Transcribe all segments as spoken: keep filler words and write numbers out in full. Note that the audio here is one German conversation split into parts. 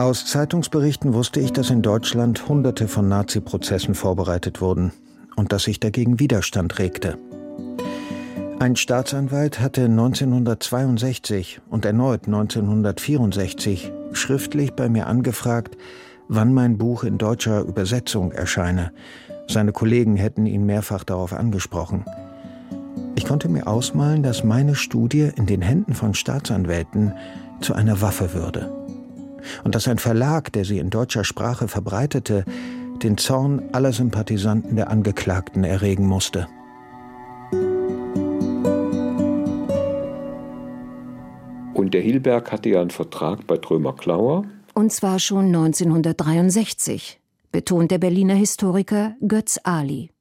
Aus Zeitungsberichten wusste ich, dass in Deutschland Hunderte von Nazi-Prozessen vorbereitet wurden und dass sich dagegen Widerstand regte. Ein Staatsanwalt hatte neunzehnhundertzweiundsechzig und erneut neunzehnhundertvierundsechzig schriftlich bei mir angefragt, wann mein Buch in deutscher Übersetzung erscheine. Seine Kollegen hätten ihn mehrfach darauf angesprochen. Ich konnte mir ausmalen, dass meine Studie in den Händen von Staatsanwälten zu einer Waffe würde. Und dass ein Verlag, der sie in deutscher Sprache verbreitete, den Zorn aller Sympathisanten der Angeklagten erregen musste. Und der Hilberg hatte ja einen Vertrag bei Drömer-Klauer. Und zwar schon neunzehnhundertdreiundsechzig, betont der Berliner Historiker Götz Ali.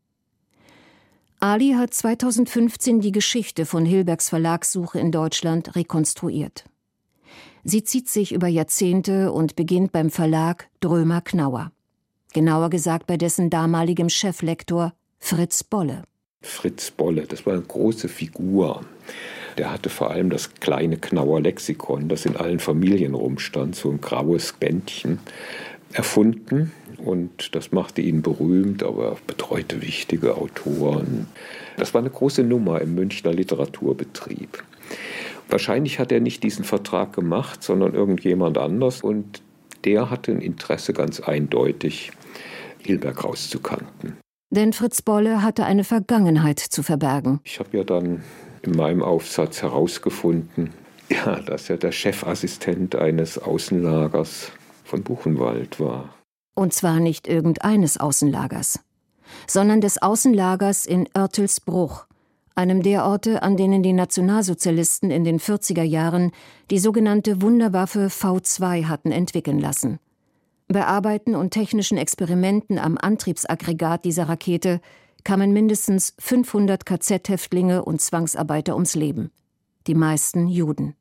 Ali hat zweitausendfünfzehn die Geschichte von Hilbergs Verlagssuche in Deutschland rekonstruiert. Sie zieht sich über Jahrzehnte und beginnt beim Verlag Drömer-Knauer. Genauer gesagt bei dessen damaligem Cheflektor Fritz Bolle. Fritz Bolle, das war eine große Figur. Der hatte vor allem das kleine Knauer Lexikon, das in allen Familien rumstand, so ein graues Bändchen, erfunden. Und das machte ihn berühmt, aber er betreute wichtige Autoren. Das war eine große Nummer im Münchner Literaturbetrieb. Wahrscheinlich hat er nicht diesen Vertrag gemacht, sondern irgendjemand anders. Und der hatte ein Interesse, ganz eindeutig Hilberg rauszukanten. Denn Fritz Bolle hatte eine Vergangenheit zu verbergen. Ich habe ja dann in meinem Aufsatz herausgefunden, ja, dass er der Chefassistent eines Außenlagers von Buchenwald war. Und zwar nicht irgendeines Außenlagers, sondern des Außenlagers in Oertelsbruch, einem der Orte, an denen die Nationalsozialisten in den vierziger Jahren die sogenannte Wunderwaffe V zwei hatten entwickeln lassen. Bei Arbeiten und technischen Experimenten am Antriebsaggregat dieser Rakete kamen mindestens fünfhundert K Z-Häftlinge und Zwangsarbeiter ums Leben, die meisten Juden.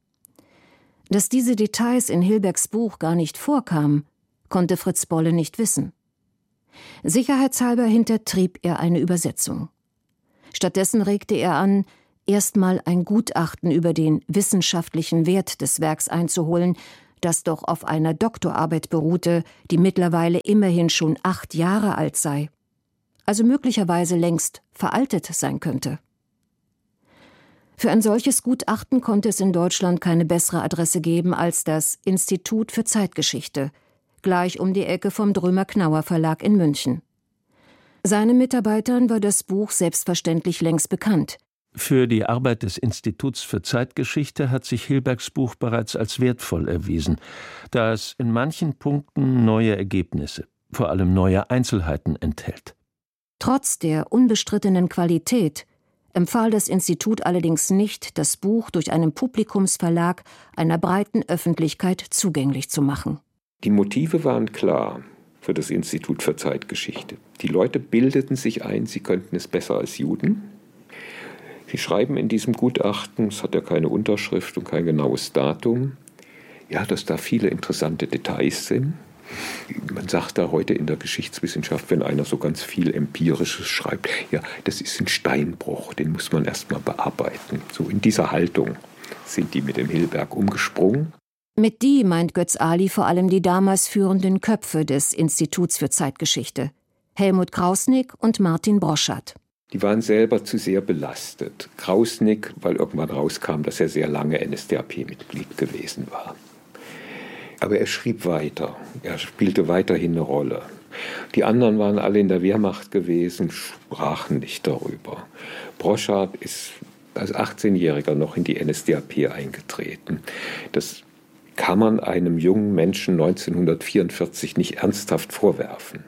Dass diese Details in Hilbergs Buch gar nicht vorkamen, konnte Fritz Bolle nicht wissen. Sicherheitshalber hintertrieb er eine Übersetzung. Stattdessen regte er an, erstmal ein Gutachten über den wissenschaftlichen Wert des Werks einzuholen, das doch auf einer Doktorarbeit beruhte, die mittlerweile immerhin schon acht Jahre alt sei, also möglicherweise längst veraltet sein könnte. Für ein solches Gutachten konnte es in Deutschland keine bessere Adresse geben als das Institut für Zeitgeschichte, gleich um die Ecke vom Drömer-Knauer Verlag in München. Seinen Mitarbeitern war das Buch selbstverständlich längst bekannt. Für die Arbeit des Instituts für Zeitgeschichte hat sich Hilbergs Buch bereits als wertvoll erwiesen, da es in manchen Punkten neue Ergebnisse, vor allem neue Einzelheiten enthält. Trotz der unbestrittenen Qualität empfahl das Institut allerdings nicht, das Buch durch einen Publikumsverlag einer breiten Öffentlichkeit zugänglich zu machen. Die Motive waren klar für das Institut für Zeitgeschichte. Die Leute bildeten sich ein, sie könnten es besser als Juden. Sie schreiben in diesem Gutachten, es hat ja keine Unterschrift und kein genaues Datum, ja, dass da viele interessante Details sind. Man sagt da heute in der Geschichtswissenschaft, wenn einer so ganz viel Empirisches schreibt, ja, das ist ein Steinbruch, den muss man erst mal bearbeiten. So in dieser Haltung sind die mit dem Hilberg umgesprungen. Mit die meint Götz Ali vor allem die damals führenden Köpfe des Instituts für Zeitgeschichte, Helmut Krausnick und Martin Broszat. Die waren selber zu sehr belastet. Krausnick, weil irgendwann rauskam, dass er sehr lange N S D A P-Mitglied gewesen war. Aber er schrieb weiter, er spielte weiterhin eine Rolle. Die anderen waren alle in der Wehrmacht gewesen, sprachen nicht darüber. Broszat ist als achtzehnjähriger noch in die N S D A P eingetreten. Das kann man einem jungen Menschen neunzehnhundertvierundvierzig nicht ernsthaft vorwerfen.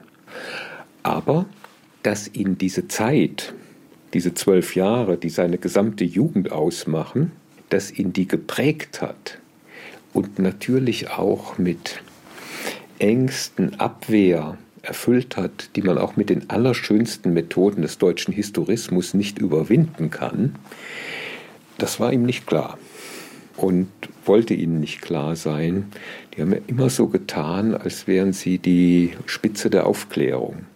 Aber dass ihn diese Zeit, diese zwölf Jahre, die seine gesamte Jugend ausmachen, dass ihn die geprägt hat und natürlich auch mit Ängsten, Abwehr erfüllt hat, die man auch mit den allerschönsten Methoden des deutschen Historismus nicht überwinden kann, das war ihm nicht klar und wollte ihnen nicht klar sein. Die haben ja immer so getan, als wären sie die Spitze der Aufklärung.